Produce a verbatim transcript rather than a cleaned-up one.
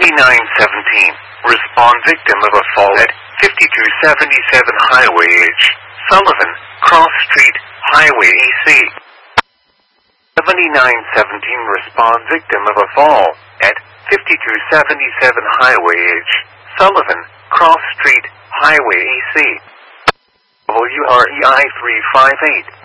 nine seventeen. Respond victim of a fall at fifty-two seventy-seven Highway H, Sullivan, Cross Street, Highway E C. seventy-nine seventeen. Respond victim of a fall at fifty-two seventy-seven Highway H, Sullivan, Cross Street, Highway E C. W R E I three five eight.